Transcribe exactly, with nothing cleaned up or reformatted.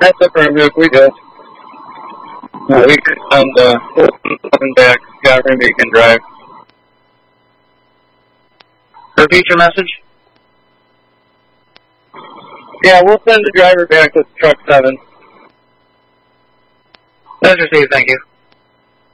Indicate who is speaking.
Speaker 1: That's affirmative. We do. Uh, we can send uh, seven back. Scott Rimby can drive. Repeat your message? Yeah, we'll send the driver back to truck seven. That's received, thank you.